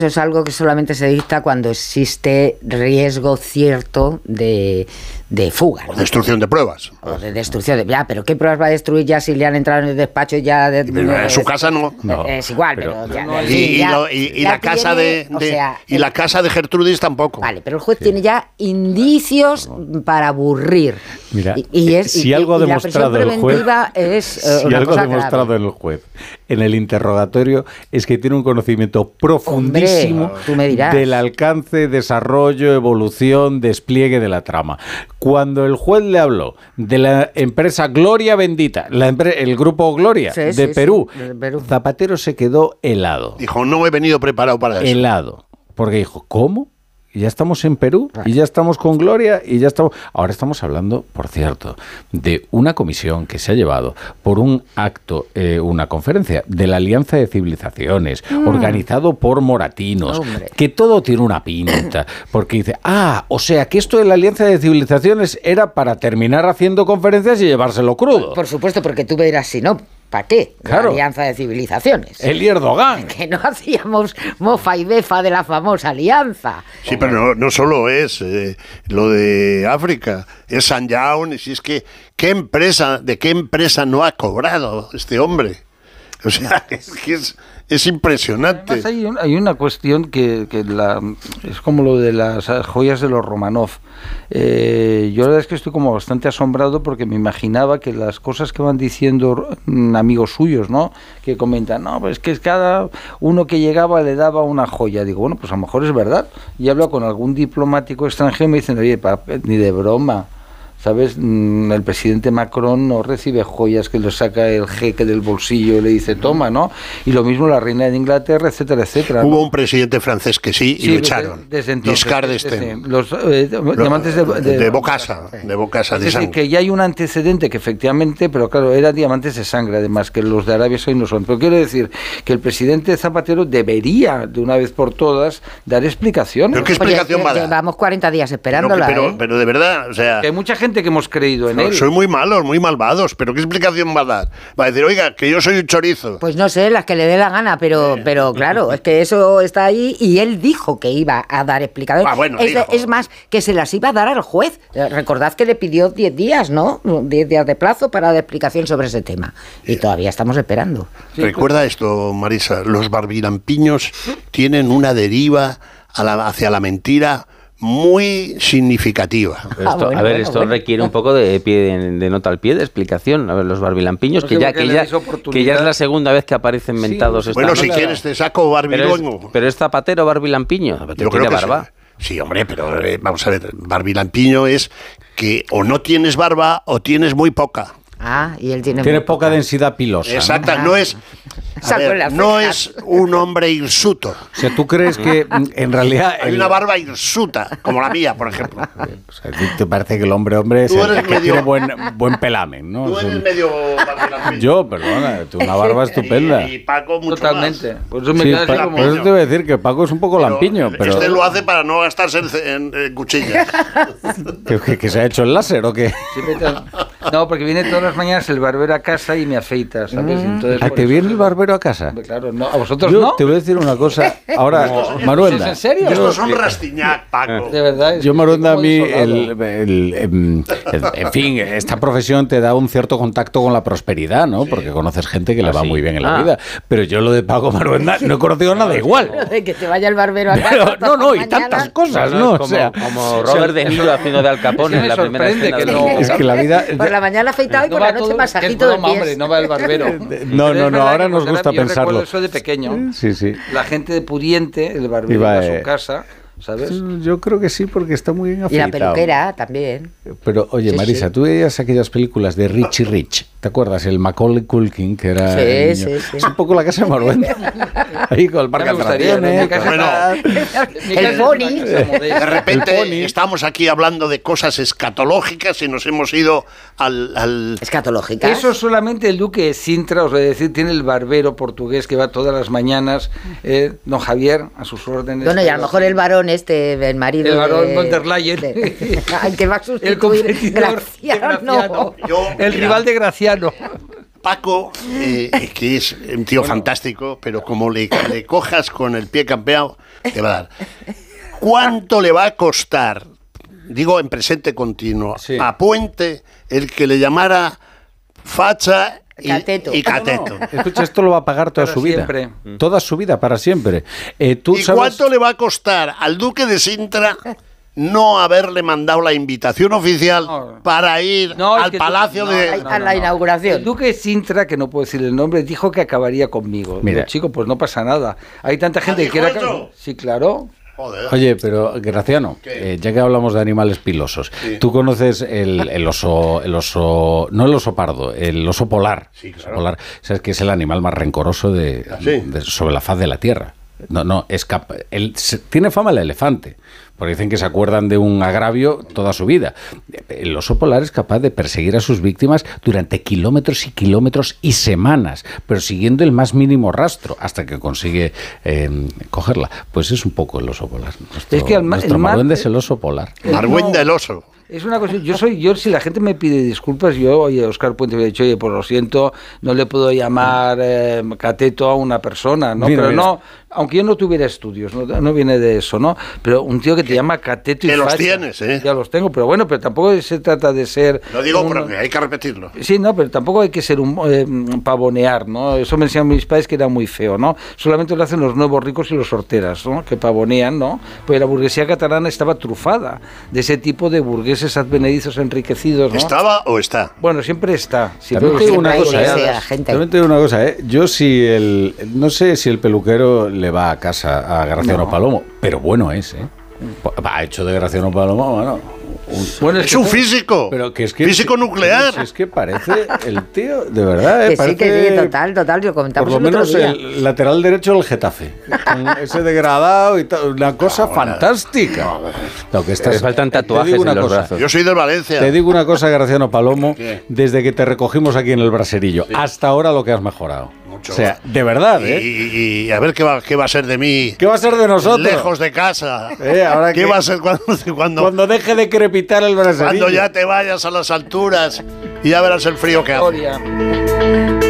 Es algo que solamente se dicta cuando existe riesgo cierto de fuga, ¿no? Destrucción de pruebas. O de destrucción. Ya, pero ¿qué pruebas va a destruir ya si le han entrado en el despacho ya? En su casa no. Es igual, pero ya, y la casa la casa de Gertrudis tampoco. Vale, pero el juez tiene ya indicios para aburrir. Mira, si algo ha demostrado el juez, si algo ha demostrado el juez en el interrogatorio es que tiene un conocimiento profundísimo del alcance, desarrollo, evolución, despliegue de la trama. Cuando el juez le habló de la empresa Gloria Bendita, el grupo Gloria de Perú, Zapatero se quedó helado. Dijo, no he venido preparado para eso. Helado. Porque dijo, ¿cómo? Y ya estamos en Perú, y ya estamos con Gloria, y ya estamos... Ahora estamos hablando, por cierto, de una comisión que se ha llevado por un acto, una conferencia de la Alianza de Civilizaciones, organizado por moratinos, que todo tiene una pinta, porque dice, o sea, que esto de la Alianza de Civilizaciones era para terminar haciendo conferencias y llevárselo crudo. Por supuesto, porque tú verás, si no... ¿Para qué? Claro. La Alianza de Civilizaciones. El Erdogan. Que no hacíamos mofa y befa de la famosa alianza. Sí, pero no solo es lo de África, es Sanjaun, si es que ¿de qué empresa no ha cobrado este hombre? O sea, es impresionante. Además hay una cuestión que es como lo de las joyas de los Romanov. Yo la verdad es que estoy como bastante asombrado porque me imaginaba que las cosas que van diciendo amigos suyos, ¿no? Que comentan, no, pues que cada uno que llegaba le daba una joya. Digo, bueno, pues a lo mejor es verdad. Y hablo con algún diplomático extranjero y me dicen, oye, ni de broma. ¿Sabes? El presidente Macron no recibe joyas que le saca el jeque del bolsillo y le dice toma, ¿no? Y lo mismo la reina de Inglaterra, etcétera, etcétera. Hubo un presidente francés que sí y lo echaron. Desde entonces. Giscard d'Estaing. Los diamantes de Bocasa. De Bocasa, de es decir, sangre. que ya hay un antecedente que efectivamente, pero claro, eran diamantes de sangre, además, que los de Arabia Saudí no son. Pero quiero decir que el presidente Zapatero debería, de una vez por todas, dar explicaciones. ¿Pero qué explicación va a dar? Llevamos 40 días esperándola, pero de verdad, o sea... Que hay mucha gente que hemos creído en él. Soy muy malos, muy malvados, pero ¿qué explicación va a dar? Va a decir, oiga, que yo soy un chorizo. Pues no sé, las que le dé la gana, pero claro, es que eso está ahí y él dijo que iba a dar explicaciones. Bueno, es más, que se las iba a dar al juez. Recordad que le pidió 10 días, ¿no? 10 días de plazo para dar explicación sobre ese tema. Y todavía estamos esperando. Recuerda esto, Marisa, los barbilampiños tienen una deriva hacia la mentira muy significativa. Esto requiere un poco de nota al pie, de explicación. A ver, los barbilampiños, que ya es la segunda vez que aparecen mentados. Bueno, si quieres te saco barbiluengo. Pero es Zapatero barbilampiño. Yo creo que barba. Sí, hombre, pero vamos a ver, barbilampiño es que o no tienes barba o tienes muy poca. Y él tiene poca densidad pilosa. Exacto, no es un hombre hirsuto. O sea, ¿tú crees que en realidad... Hay una barba hirsuta, como la mía, por ejemplo. O sea, ¿te parece que el hombre es el que tiene buen pelamen, ¿no? Tú eres medio barbilampiño. Yo, perdona, una barba estupenda. Y Paco mucho totalmente. más. Por eso me queda así como... Por eso te voy a decir que Paco es un poco lampiño. Pero este lo hace para no gastarse en cuchillas. ¿Que se ha hecho el láser o qué? No, porque viene todas las mañanas el barbero a casa y me afeita, ¿sabes? Entonces, ¿te viene el barbero a casa? Claro, no. ¿A vosotros yo no? Te voy a decir una cosa. Ahora, Maruenda. ¿En serio? Estos son Rastignac, Paco. De verdad. Yo, Maruenda, a mí, en fin, esta profesión te da un cierto contacto con la prosperidad, ¿no? Porque conoces gente que le va muy bien en la vida. Pero yo lo de Paco, Maruenda, no he conocido nada igual. De que te vaya el barbero a casa. Y tantas cosas, ¿no? Como Robert De Niro haciendo de Al Capone en la primera escena. Es que la vida... Por la mañana afeitado y por la noche masajito de pies. Hombre, no va el barbero. No, ahora nos gusta pensarlo. Yo eso de pequeño. Sí. La gente de pudiente, el barbero iba a su casa, ¿sabes? Yo creo que sí, porque está muy bien afeitado. Y la peluquera también. Pero, oye, Marisa, tú veías aquellas películas de Richie Rich. ¿Te acuerdas? El Macaulay Culkin, que era... Sí. Es un poco la casa de Maruenda. Ahí con el parque de atracciones. El pony. De repente estamos aquí hablando de cosas escatológicas y nos hemos ido al... ¿Escatológicas? Eso solamente el duque de Sintra, os voy a decir, tiene el barbero portugués que va todas las mañanas, don Javier, a sus órdenes. Bueno, y a lo mejor el varón el marido el varón von der Leyen. Que va a sustituir Graciano. El rival de Graciano. Paco, que es un tío fantástico, pero como le cojas con el pie campeado, te va a dar. ¿Cuánto le va a costar, digo en presente continuo, a Puente el que le llamara facha y cateto? No. Escucha, esto lo va a pagar toda su vida. Toda su vida, para siempre. ¿Y cuánto le va a costar al duque de Sintra no haberle mandado la invitación oficial para ir al palacio a la inauguración? El duque de Sintra, que no puedo decir el nombre, dijo que acabaría conmigo. Mira, chico, pues no pasa nada. Hay tanta gente que quiere acabar. Sí, claro. Joder. Oye, pero Graciano, ya que hablamos de animales pilosos, tú conoces el oso, no el oso pardo, el oso polar. Sí, claro. Oso polar, sabes que es el animal más rencoroso sobre la faz de la Tierra. No, tiene fama el elefante, porque dicen que se acuerdan de un agravio toda su vida. El oso polar es capaz de perseguir a sus víctimas durante kilómetros y kilómetros y semanas, pero siguiendo el más mínimo rastro hasta que consigue cogerla. Pues es un poco el oso polar. Nuestro Marwende es el oso polar. Marwende el oso. Es una cosa, yo si la gente me pide disculpas, oye, Óscar Puente me ha dicho, oye, pues lo siento, no le puedo llamar cateto a una persona, ¿no? Mira, pero no, aunque yo no tuviera estudios, no viene de eso, ¿no? Pero un tío que te llama cateto y facha. Que los tienes, ¿eh? Ya los tengo, pero bueno, pero tampoco se trata de ser... Lo digo porque hay que repetirlo. Sí, no, pero tampoco hay que ser un pavonear, ¿no? Eso me decían mis padres que era muy feo, ¿no? Solamente lo hacen los nuevos ricos y los horteras, ¿no? Que pavonean, ¿no? Pues la burguesía catalana estaba trufada de ese tipo de burgueses advenedizos enriquecidos, ¿no? ¿Estaba o está? Bueno, siempre está. También te digo una cosa, ¿eh? Yo no sé si el peluquero le va a casa a Graciano Palomo, pero bueno es, ¿eh? Ha hecho de Graciano Palomo, bueno... es un físico, pero que físico nuclear. Es que parece el tío, de verdad. Que sí, total, lo comentamos por lo menos el lateral derecho del Getafe, con ese degradado y tal, una cosa fantástica. Le faltan tatuajes en los brazos. Yo soy del Valencia. Te digo una cosa, Graciano Palomo, desde que te recogimos aquí en el Braserillo, hasta ahora lo que has mejorado. Mucho. O sea, de verdad, ¿eh? Y a ver qué va a ser de mí. ¿Qué va a ser de nosotros? Lejos de casa. Ahora ¿Qué va a ser cuando deje de crepitar el Braserillo? Cuando ya te vayas a las alturas y ya verás el frío que hace.